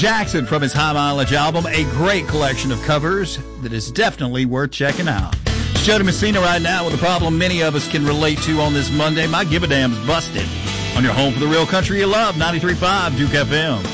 Jackson from his High Mileage album, a great collection of covers that is definitely worth checking out. Joe Messina right now with a problem many of us can relate to on this Monday. My Give-A-Damn's busted on your home for the real country you love, 93.5 Duke FM.